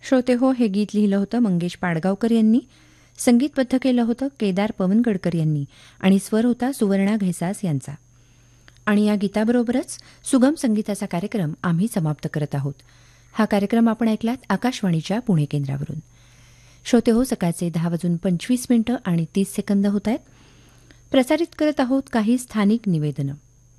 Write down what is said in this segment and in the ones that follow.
श्रोते हो, हे गीत लिहिलं होतं मंगेश पाडगावकर यांनी, संगीतबद्ध केलं होतं केदार पवनगडकर यांनी आणि स्वर होता सुवर्णा घैसास यांचा. आणि या गीताबरोबरच सुगम संगीताचा कार्यक्रम आम्ही समाप्त करत आहोत. हा कार्यक्रम आपण ऐकलात आकाशवाणीच्या पुणे केंद्रावरून. श्रोते हो, सकाळचे 10:25 आणि 30 सेकंद होत आहेत. प्रसारित करत आहोत काही स्थानिक निवेदनं.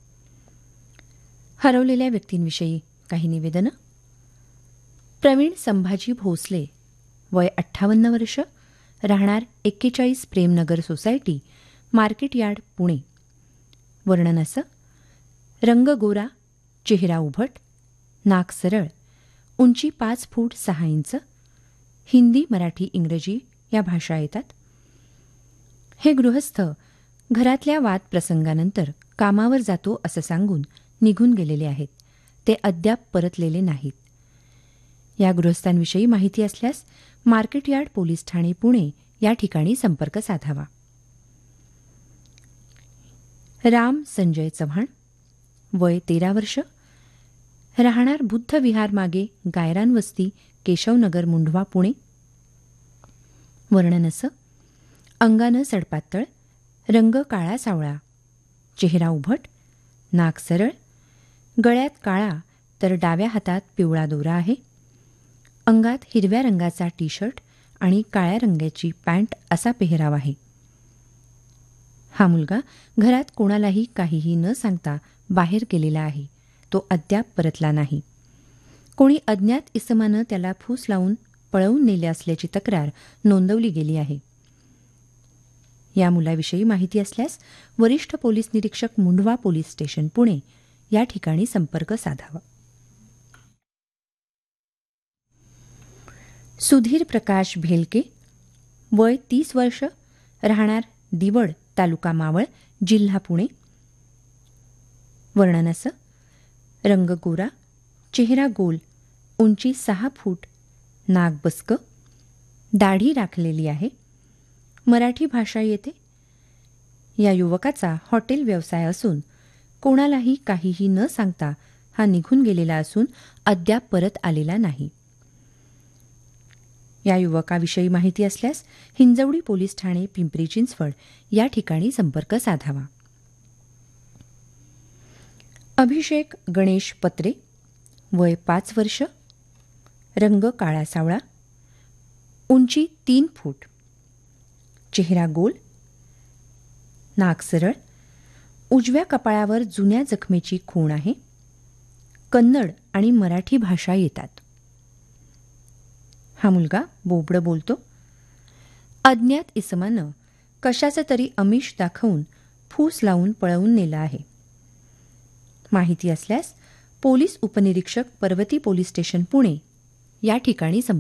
हरवलेल्या व्यक्तींविषयी काही निवेदनं. प्रवीण संभाजी भोसले, वय 58 वर्ष, राहणार 41 Premnagar society, market yard, Pune. वर्णन असं: रंग गोरा, चेहरा उभट, नाक सरळ, उंची 5 फूट 6 इंच, हिंदी, मराठी, इंग्रजी या भाषा येतात. हे गृहस्थ घरातल्या वादप्रसंगानंतर कामावर जातो असं सांगून निघून गेलेले आहेत. ते अद्याप परतलेले नाहीत. या गृहस्थांविषयी माहिती असल्यास market yard police Thane, Pune या ठिकाणी संपर्क साधावा. राम संजय चव्हाण, वय 13 वर्ष, राहणार बुद्ध विहार मागे, गायरान वस्ती, केशवनगर, मुंढवा, पुणे. वर्णन असं: अंगानं सडपातळ, रंग काळा सावळा, चेहरा उभट, नाक सरळ, गळ्यात काळा तर डाव्या हातात पिवळा दोरा आहे. अंगात हिरव्या रंगाचा टी शर्ट आणि काळ्या रंगाची पॅन्ट असा पेहराव आहे. हा मुलगा घरात कोणालाही काहीही न सांगता बाहेर गेलेला आहे. तो अद्याप परतला नाही. कोणी अज्ञात इसमानं त्याला फूस लावून पळवून नेले असल्याची तक्रार नोंदवली गेली आहे. या मुलाविषयी माहिती असल्यास वरिष्ठ पोलीस निरीक्षक, मुंढवा पोलीस स्टेशन, पुणे या ठिकाणी संपर्क साधावा. सुधीर प्रकाश भेलके, वय 30 वर्ष, राहणार दिवड, तालुका मावळ, जिल्हा पुणे. वर्णन असं: रंग गोरा, चेहरा गोल, उंची 6 फूट, नाक बसकं, दाढी राखलेली आहे, मराठी भाषा येते. या युवकाचा हॉटेल व्यवसाय असून कोणालाही काहीही न सांगता हा निघून गेलेला असून अद्याप परत आलेला नाही. या युवकाविषयी माहिती असल्यास हिंजवडी पोलीस ठाणे, पिंपरी चिंचवड या ठिकाणी संपर्क साधावा. अभिषेक गणेश पत्रे, वय 5 वर्ष, रंग काळा सावळा, उंची 3 फूट, चेहरा गोल, नाक सरळ, उजव्या कपाळावर जुन्या जखमेची खूण आहे. कन्नड आणि मराठी भाषा येतात. हा मुलगा बोबडं बोलतो. अज्ञात इसमानं कशाचं तरी आमिष दाखवून फूस लावून पळवून नेलं आहे. माहिती असल्यास पोलीस उपनिरीक्षक, पर्वती पोलीस स्टेशन, पुणे या ठिकाणी